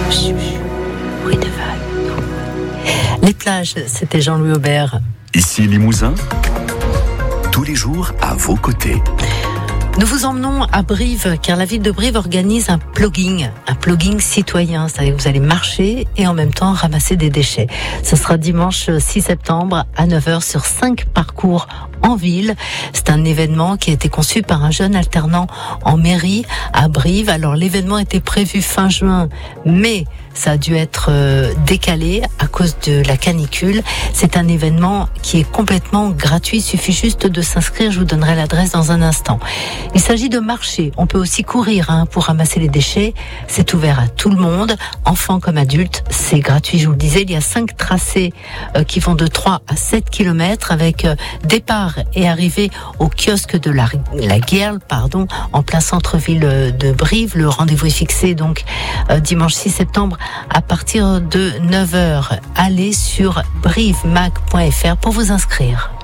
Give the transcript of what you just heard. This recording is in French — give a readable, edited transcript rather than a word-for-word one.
Bruit de vagues. Les plages, c'était Jean-Louis Aubert. Ici Limousin, tous les jours à vos côtés. Nous vous emmenons à Brive, car la ville de Brive organise un plugging citoyen. C'est-à-dire que vous allez marcher et en même temps ramasser des déchets. Ce sera dimanche 6 septembre à 9h sur 5 parcours en ville. C'est un événement qui a été conçu par un jeune alternant en mairie à Brive. Alors l'événement était prévu fin juin, mais ça a dû être décalé à cause de la canicule. C'est un événement qui est complètement gratuit. Il suffit juste de s'inscrire. Je vous donnerai l'adresse dans un instant. Il s'agit de marcher. On peut aussi courir pour ramasser les déchets. C'est ouvert à tout le monde, enfants comme adultes. C'est gratuit, je vous le disais. Il y a 5 tracés qui vont de 3 à 7 km avec départ et arrivée au kiosque de la Guerle, en plein centre-ville de Brive. Le rendez-vous est fixé donc dimanche 6 septembre à partir de 9h. Allez sur brivemag.fr pour vous inscrire.